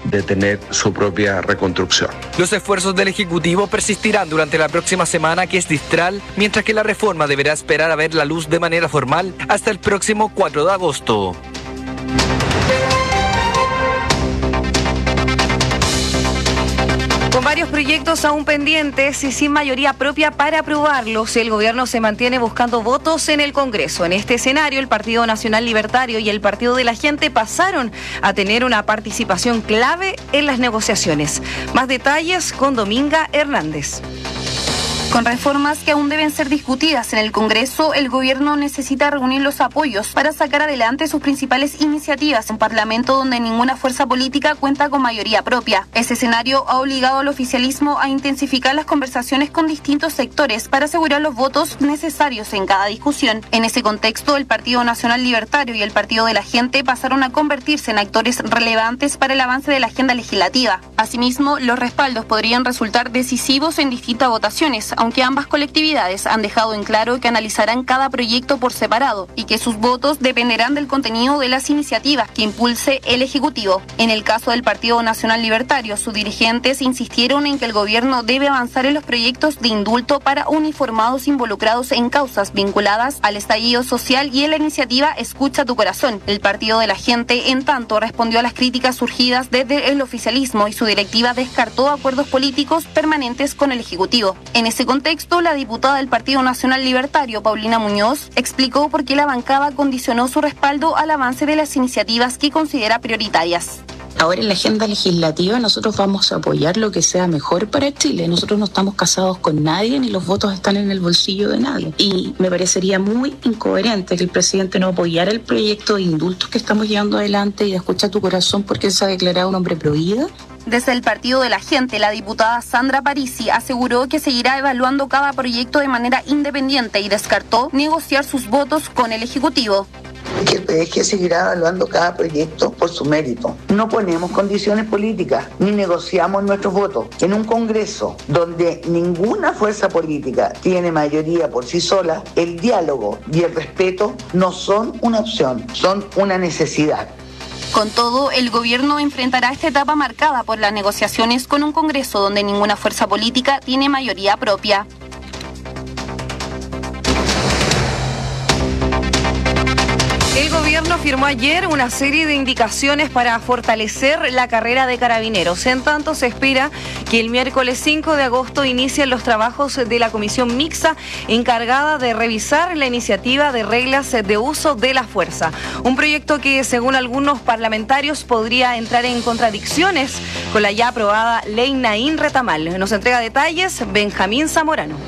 de tener su propia reconstrucción. Los esfuerzos del Ejecutivo persistirán durante la próxima semana, que es distral, mientras que la reforma deberá esperar a ver la luz de manera formal hasta el próximo 4 de agosto. Con varios proyectos aún pendientes y sin mayoría propia para aprobarlos, el gobierno se mantiene buscando votos en el Congreso. En este escenario, el Partido Nacional Libertario y el Partido de la Gente pasaron a tener una participación clave en las negociaciones. Más detalles con Dominga Hernández. Con reformas que aún deben ser discutidas en el Congreso, el gobierno necesita reunir los apoyos para sacar adelante sus principales iniciativas en un parlamento donde ninguna fuerza política cuenta con mayoría propia. Ese escenario ha obligado al oficialismo a intensificar las conversaciones con distintos sectores para asegurar los votos necesarios en cada discusión. En ese contexto, el Partido Nacional Libertario y el Partido de la Gente pasaron a convertirse en actores relevantes para el avance de la agenda legislativa. Asimismo, los respaldos podrían resultar decisivos en distintas votaciones, aunque ambas colectividades han dejado en claro que analizarán cada proyecto por separado y que sus votos dependerán del contenido de las iniciativas que impulse el Ejecutivo. En el caso del Partido Nacional Libertario, sus dirigentes insistieron en que el gobierno debe avanzar en los proyectos de indulto para uniformados involucrados en causas vinculadas al estallido social y en la iniciativa Escucha tu Corazón. El Partido de la Gente, en tanto, respondió a las críticas surgidas desde el oficialismo y su directiva descartó acuerdos políticos permanentes con el Ejecutivo. En ese contexto, la diputada del Partido Nacional Libertario, Paulina Muñoz, explicó por qué la bancada condicionó su respaldo al avance de las iniciativas que considera prioritarias. Ahora en la agenda legislativa nosotros vamos a apoyar lo que sea mejor para Chile. Nosotros no estamos casados con nadie ni los votos están en el bolsillo de nadie. Y me parecería muy incoherente que el presidente no apoyara el proyecto de indultos que estamos llevando adelante y de Escucha tu Corazón porque él se ha declarado un hombre pro vida. Desde el Partido de la Gente, la diputada Sandra Parisi aseguró que seguirá evaluando cada proyecto de manera independiente y descartó negociar sus votos con el Ejecutivo. Es que seguirá evaluando cada proyecto por su mérito. No ponemos condiciones políticas ni negociamos nuestros votos. En un Congreso donde ninguna fuerza política tiene mayoría por sí sola, el diálogo y el respeto no son una opción, son una necesidad. Con todo, el gobierno enfrentará esta etapa marcada por las negociaciones con un Congreso donde ninguna fuerza política tiene mayoría propia. El gobierno firmó ayer una serie de indicaciones para fortalecer la carrera de carabineros. En tanto, se espera que el miércoles 5 de agosto inicien los trabajos de la comisión mixta encargada de revisar la iniciativa de reglas de uso de la fuerza. Un proyecto que, según algunos parlamentarios, podría entrar en contradicciones con la ya aprobada Ley Naín Retamal. Nos entrega detalles Benjamín Zamorano.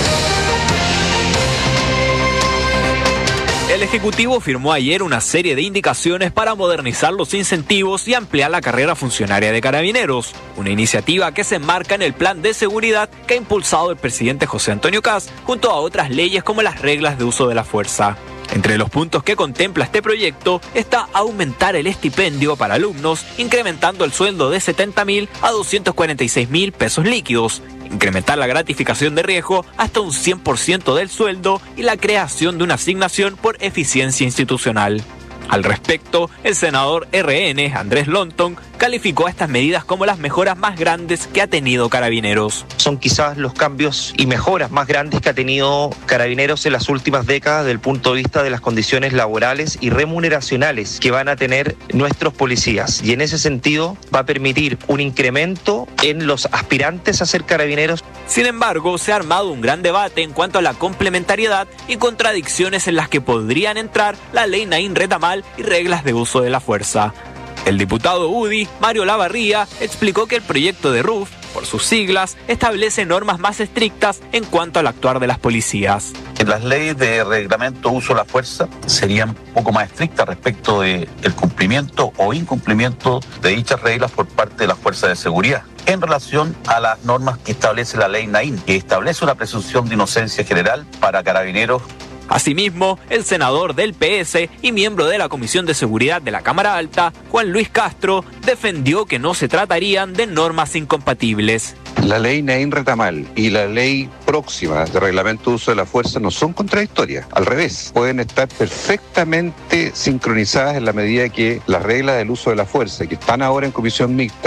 El Ejecutivo firmó ayer una serie de indicaciones para modernizar los incentivos y ampliar la carrera funcionaria de carabineros, una iniciativa que se enmarca en el plan de seguridad que ha impulsado el presidente José Antonio Kast junto a otras leyes como las reglas de uso de la fuerza. Entre los puntos que contempla este proyecto está aumentar el estipendio para alumnos, incrementando el sueldo de 70.000 a 246.000 pesos líquidos, incrementar la gratificación de riesgo hasta un 100% del sueldo y la creación de una asignación por eficiencia institucional. Al respecto, el senador RN, Andrés Lonton, calificó a estas medidas como las mejoras más grandes que ha tenido Carabineros. Son quizás los cambios y mejoras más grandes que ha tenido Carabineros en las últimas décadas desde el punto de vista de las condiciones laborales y remuneracionales que van a tener nuestros policías. Y en ese sentido va a permitir un incremento en los aspirantes a ser carabineros. Sin embargo, se ha armado un gran debate en cuanto a la complementariedad y contradicciones en las que podrían entrar la ley Naín Retamal y reglas de uso de la fuerza. El diputado UDI, Mario Lavarría, explicó que el proyecto de RUF, por sus siglas, establece normas más estrictas en cuanto al actuar de las policías. Las leyes de reglamento de uso de la fuerza serían un poco más estrictas respecto del cumplimiento o incumplimiento de dichas reglas por parte de las fuerzas de seguridad, en relación a las normas que establece la ley Naín, que establece una presunción de inocencia general para carabineros. Asimismo, el senador del PS y miembro de la Comisión de Seguridad de la Cámara Alta, Juan Luis Castro, defendió que no se tratarían de normas incompatibles. La ley Naín Retamal y la ley próxima de reglamento de uso de la fuerza no son contradictorias, al revés, pueden estar perfectamente sincronizadas en la medida que las reglas del uso de la fuerza, que están ahora en comisión mixta,